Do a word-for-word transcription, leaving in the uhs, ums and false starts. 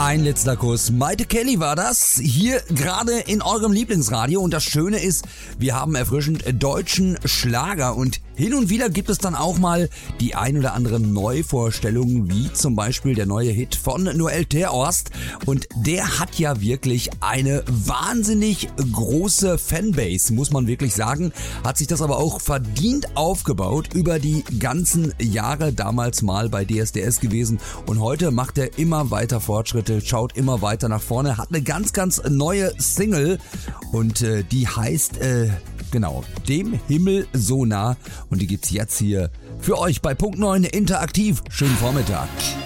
Ein letzter Kuss. Maite Kelly war das, hier gerade in eurem Lieblingsradio. Und das Schöne ist, wir haben erfrischend deutschen Schlager. Und hin und wieder gibt es dann auch mal die ein oder andere Neuvorstellung, wie zum Beispiel der neue Hit von Noel Terhorst. Und der hat ja wirklich eine wahnsinnig große Fanbase, muss man wirklich sagen. Hat sich das aber auch verdient aufgebaut über die ganzen Jahre, damals mal bei D S D S gewesen. Und heute macht er immer weiter Fortschritte, schaut immer weiter nach vorne, hat eine ganz, ganz neue Single und äh, die heißt, äh, genau, Dem Himmel so nah, und die gibt's jetzt hier für euch bei Punkt neun Interaktiv. Schönen Vormittag.